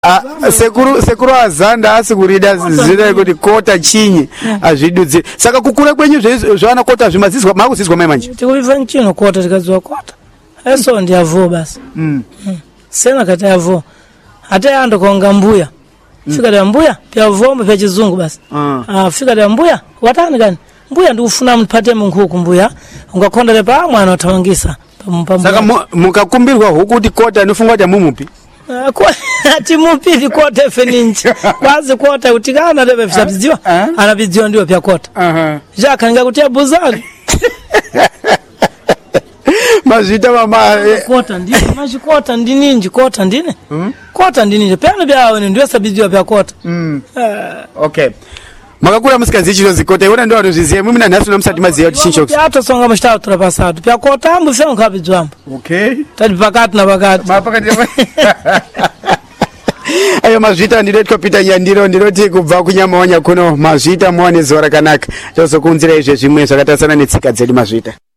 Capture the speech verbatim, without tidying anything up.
sekuru sekuru azanda asikurida zira kuti kota chinyi azvidudzire saka kukura kwenyu zvaana kota zvimazizwa makuzizwa mai manje tikuiva nchino kota tikaziwa kota eso ndiyavo basi mm. mm. sena kati yavo hata yando konga mbuya mm. fika ya mbuya pya vombo pya chizungu basi uh. ah fika ya mbuya watani gani mbuya ndikufuna mpate mungu mbuya ungakonda lepa mwana utawangisa saka mukakumbirwa hukuti kota nofungwa ta mumupi kwa ati mupi kota feninchi kwazi kota utikana lebe fishabiziwa anabiziwa ndio pya kota aha jaka nga kutia buzali mazita mama kota ndini maji kota ndini nji kota ndini mm? kota ndini pena byawe ndio sabiziwa pya kota mm. uh. okay makakura musikazi chiro zikota iona ndo anozviziva mimi nanhasu namusati maziva kuti chincho yato songa mushtaru tura pasatu pya kota ambu fe unkabidzwambo okay tadi pakati na pakati ma pakati ayo mazvita ndiretwa pita nyandiro ndiroti kubva kunyama wanya kuno mazvita muwane zuva rakanaka tozokunzira izve zvimwe zvakatasana netsika dzedu mazvita